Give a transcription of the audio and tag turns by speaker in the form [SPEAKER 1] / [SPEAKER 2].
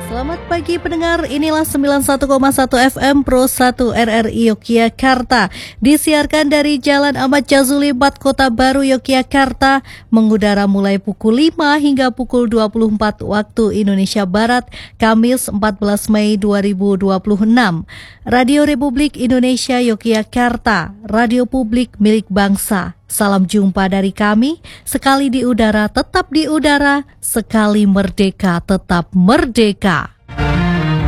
[SPEAKER 1] Selamat pagi pendengar, inilah 91,1 FM Pro 1 RRI Yogyakarta. Disiarkan dari Jalan Ahmad Jazuli 4 Kota Baru Yogyakarta, mengudara mulai pukul 5 hingga pukul 24 waktu Indonesia Barat, Kamis 14 Mei 2026. Radio Republik Indonesia Yogyakarta, radio publik milik bangsa. Salam jumpa dari kami, sekali di udara tetap di udara, sekali merdeka tetap merdeka.